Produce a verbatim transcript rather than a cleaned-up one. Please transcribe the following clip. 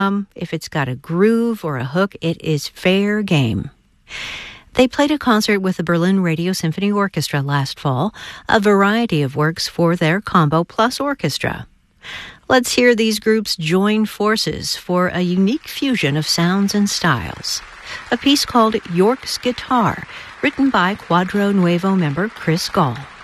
Um, if it's got a groove or a hook, it is fair game. They played a concert with the Berlin Radio Symphony Orchestra last fall, a variety of works for their Combo Plus Orchestra. Let's hear these groups join forces for a unique fusion of sounds and styles. A piece called York's Guitar, written by Quadro Nuevo member Chris Gall.